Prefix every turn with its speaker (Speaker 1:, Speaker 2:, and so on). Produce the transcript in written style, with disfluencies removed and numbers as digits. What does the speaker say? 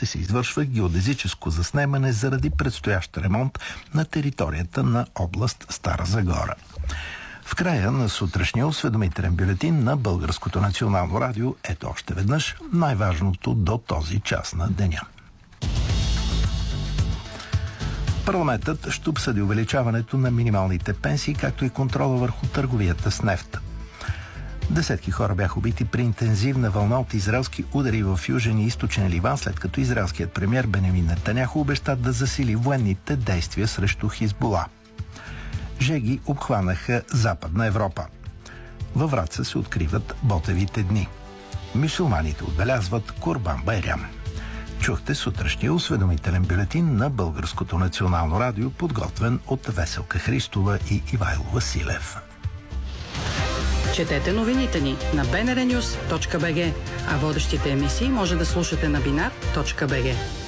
Speaker 1: ще се извършва геодезическо заснемане заради предстоящ ремонт на територията на област Стара Загора. В края на сутрешния осведомителен бюлетин на Българското национално радио ето още веднъж най-важното до този час на деня. Парламентът ще обсъди увеличаването на минималните пенсии, както и контрола върху търговията с нефт. Десетки хора бяха убити при интензивна вълна от израелски удари в Южен и Източен Ливан, след като израелският премиер Бенямин Нетаняху обеща да засили военните действия срещу Хизбула. Жеги обхванаха Западна Европа. Във Враца се откриват Ботевите дни. Мюсюлманите отбелязват Курбан Байрам. Чухте сутрешния осведомителен бюлетин на Българското национално радио, подготвен от Веселка Христова и Ивайло Василев.
Speaker 2: Четете новините ни на bnrnews.bg, а водещите емисии може да слушате на binar.bg.